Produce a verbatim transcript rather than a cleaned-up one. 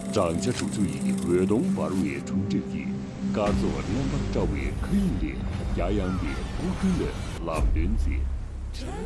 张家主注意活动发入业冲这一，嘎做两把周围可以的，亚阳的不可能老人节。